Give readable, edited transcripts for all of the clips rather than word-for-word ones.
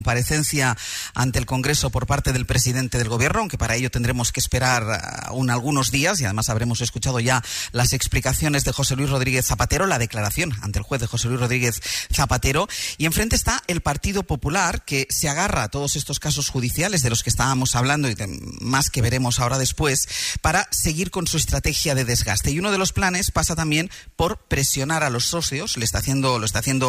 comparecencia ante el Congreso por parte del presidente del Gobierno, aunque para ello tendremos que esperar aún algunos días, y además habremos escuchado ya las explicaciones de José Luis Rodríguez Zapatero, la declaración ante el juez de José Luis Rodríguez Zapatero, y enfrente está el Partido Popular, que se agarra a todos estos casos judiciales de los que estábamos hablando y más que veremos ahora después, para seguir con su estrategia de desgaste. Y uno de los planes pasa también por presionar a los socios, lo está haciendo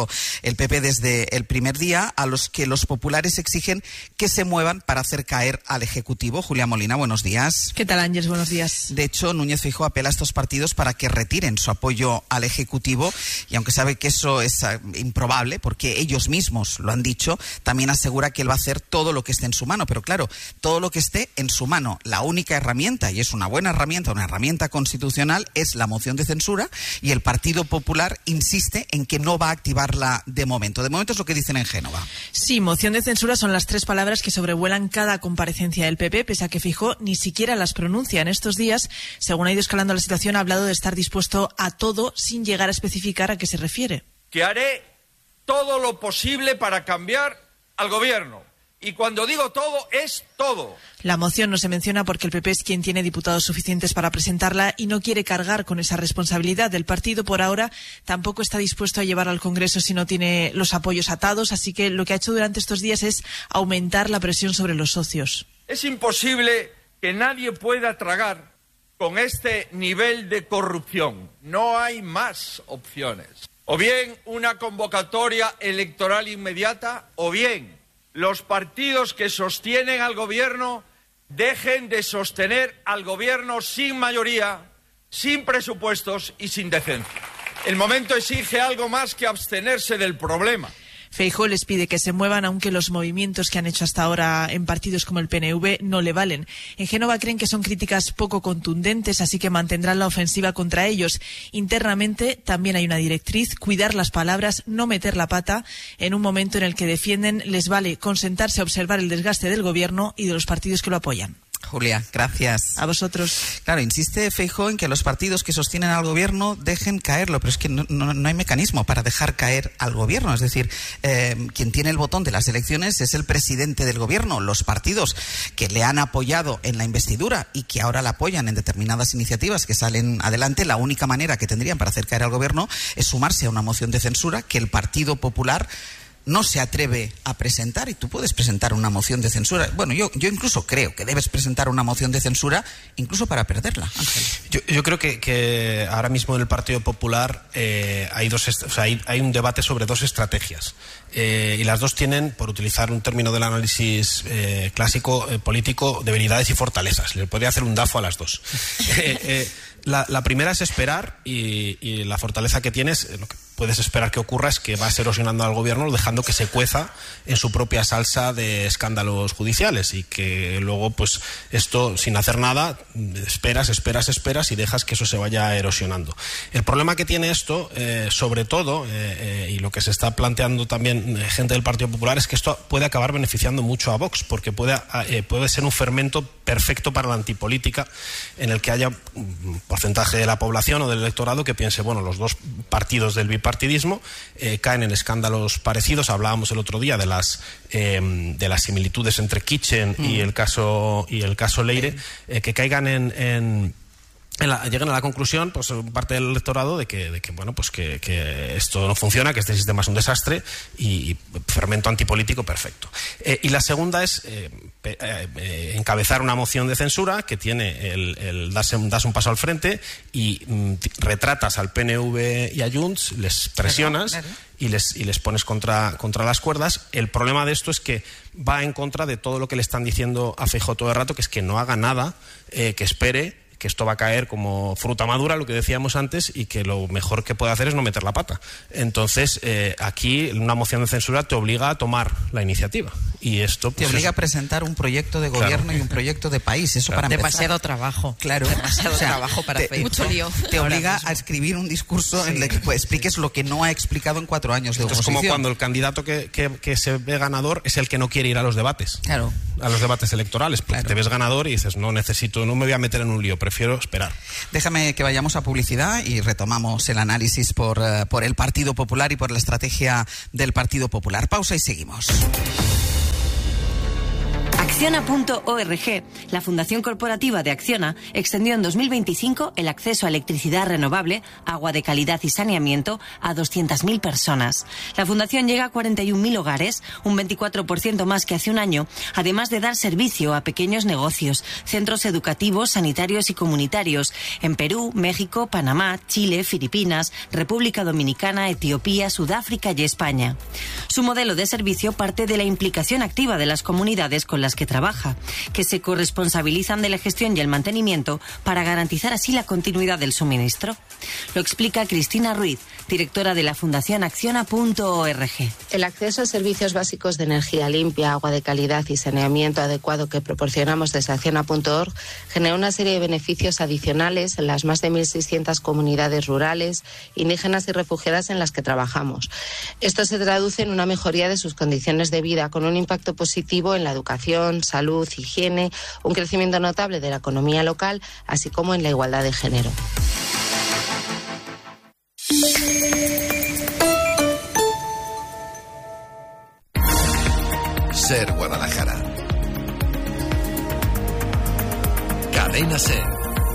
el PP desde el primer día, a los que los populares exigen que se muevan para hacer caer al Ejecutivo. Julia Molina, buenos días. ¿Qué tal, Ángeles? Buenos días. De hecho, Núñez Feijóo apela a estos partidos para que retiren su apoyo al Ejecutivo, y aunque sabe que eso es improbable, porque ellos mismos lo han dicho, también asegura que él va a hacer todo lo que esté en su mano. Pero claro, todo lo que esté en su mano, la única herramienta, y es una buena herramienta, una herramienta constitucional, es la moción de censura, y el Partido Popular insiste en que no va a activarla de momento. De momento es lo que dicen en Génova. Sí, moción de censura son las tres palabras que sobrevuelan cada comparecencia del PP, pese a que Feijóo ni siquiera las pronuncia. En estos días, según ha ido escalando la situación, ha hablado de estar dispuesto a todo sin llegar a especificar a qué se refiere. Que haré todo lo posible para cambiar al gobierno. Y cuando digo todo, es todo. La moción no se menciona porque el PP es quien tiene diputados suficientes para presentarla y no quiere cargar con esa responsabilidad. Del partido, por ahora, tampoco está dispuesto a llevar al Congreso si no tiene los apoyos atados, así que lo que ha hecho durante estos días es aumentar la presión sobre los socios. Es imposible que nadie pueda tragar con este nivel de corrupción. No hay más opciones. O bien una convocatoria electoral inmediata, o bien los partidos que sostienen al gobierno dejen de sostener al gobierno sin mayoría, sin presupuestos y sin decencia. El momento exige algo más que abstenerse del problema. Feijóo les pide que se muevan, aunque los movimientos que han hecho hasta ahora en partidos como el PNV no le valen. En Génova creen que son críticas poco contundentes, así que mantendrán la ofensiva contra ellos. Internamente también hay una directriz: cuidar las palabras, no meter la pata. En un momento en el que defienden les vale consentarse a observar el desgaste del gobierno y de los partidos que lo apoyan. Julia, gracias. A vosotros. Claro, insiste Feijóo en que los partidos que sostienen al gobierno dejen caerlo, pero es que no hay mecanismo para dejar caer al gobierno. Es decir, quien tiene el botón de las elecciones es el presidente del gobierno. Los partidos que le han apoyado en la investidura y que ahora la apoyan en determinadas iniciativas que salen adelante, la única manera que tendrían para hacer caer al gobierno es sumarse a una moción de censura que el Partido Popular no se atreve a presentar. Y tú puedes presentar una moción de censura. Bueno, yo incluso creo que debes presentar una moción de censura incluso para perderla, Ángel. Yo creo que ahora mismo en el Partido Popular hay un debate sobre dos estrategias. Y las dos tienen, por utilizar un término del análisis clásico político, debilidades y fortalezas. Le podría hacer un DAFO a las dos. La primera es esperar, y la fortaleza que tienes, lo que puedes esperar que ocurra es que vas erosionando al gobierno, dejando que se cueza en su propia salsa de escándalos judiciales, y que luego, pues, esto sin hacer nada, esperas y dejas que eso se vaya erosionando. El problema que tiene esto, sobre todo, y lo que se está planteando también gente del Partido Popular, es que esto puede acabar beneficiando mucho a Vox, porque puede ser un fermento perfecto para la antipolítica, en el que haya un porcentaje de la población o del electorado que piense, bueno, los dos partidos del bipartidismo caen en escándalos parecidos. Hablábamos el otro día de las similitudes entre Kitchen y el caso Leire, que caigan lleguen a la conclusión, pues, parte del electorado de que esto no funciona, que este sistema es un desastre, y fermento antipolítico perfecto. Y la segunda es encabezar una moción de censura que tiene das un paso al frente y retratas al PNV y a Junts, les presionas. Claro. Y les pones contra las cuerdas. El problema de esto es que va en contra de todo lo que le están diciendo a Feijóo todo el rato, que es que no haga nada, que espere, que esto va a caer como fruta madura, lo que decíamos antes, y que lo mejor que puede hacer es no meter la pata. Entonces, aquí una moción de censura te obliga a tomar la iniciativa. Y esto, pues, te obliga a presentar un proyecto de gobierno, claro, y un proyecto de país. Eso, claro, para empezar. Demasiado trabajo. Claro. Demasiado trabajo para Feijóo. Mucho lío. Te obliga a escribir un discurso en el que expliques lo que no ha explicado en 4 años de oposición. Es como cuando el candidato que se ve ganador es el que no quiere ir a los debates. Claro. A los debates electorales. Porque claro, te ves ganador y dices, no me voy a meter en un lío, prefiero esperar. Déjame que vayamos a publicidad y retomamos el análisis por el Partido Popular y por la estrategia del Partido Popular. Pausa y seguimos. Acciona.org, la Fundación Corporativa de Acciona, extendió en 2025 el acceso a electricidad renovable, agua de calidad y saneamiento a 200.000 personas. La Fundación llega a 41.000 hogares, un 24% más que hace un año, además de dar servicio a pequeños negocios, centros educativos, sanitarios y comunitarios en Perú, México, Panamá, Chile, Filipinas, República Dominicana, Etiopía, Sudáfrica y España. Su modelo de servicio parte de la implicación activa de las comunidades con las que trabaja, que se corresponsabilizan de la gestión y el mantenimiento para garantizar así la continuidad del suministro. Lo explica Cristina Ruiz, directora de la Fundación Acciona.org. El acceso a servicios básicos de energía limpia, agua de calidad y saneamiento adecuado que proporcionamos desde Acciona.org genera una serie de beneficios adicionales en las más de 1.600 comunidades rurales, indígenas y refugiadas en las que trabajamos. Esto se traduce en una mejoría de sus condiciones de vida con un impacto positivo en la educación, salud, higiene, un crecimiento notable de la economía local, así como en la igualdad de género. Ser Guadalajara. Cadena Ser.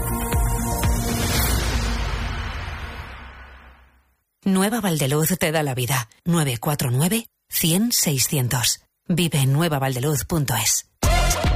Nueva Valdeluz te da la vida. 949 100 600. Vive en nuevavaldeluz.es.